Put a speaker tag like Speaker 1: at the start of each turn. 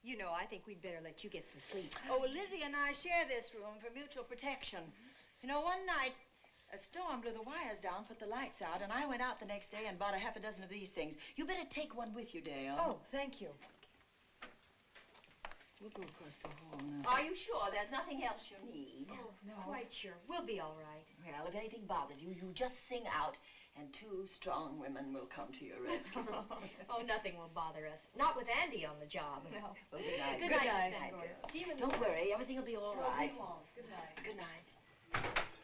Speaker 1: You know, I think we'd better let you get some sleep.
Speaker 2: Oh, Lizzie and I share this room for mutual protection. You know, one night, a storm blew the wires down, put the lights out, and I went out the next day and bought a half a dozen of these things. You better take one with you, Dale.
Speaker 1: Oh, thank you.
Speaker 2: We'll go across the hall now.
Speaker 3: Are you sure there's nothing else you need?
Speaker 1: Oh, no. Quite sure. We'll be all right.
Speaker 3: Well, if anything bothers you, you just sing out, and 2 strong women will come to your rescue.
Speaker 1: Oh, nothing will bother us. Not with Andy on the job.
Speaker 3: No. Well, good night.
Speaker 1: Good night,
Speaker 3: Miss Van Gorder.
Speaker 1: See you in the
Speaker 3: Don't worry, everything will be all right.
Speaker 1: Good night.
Speaker 3: Good night.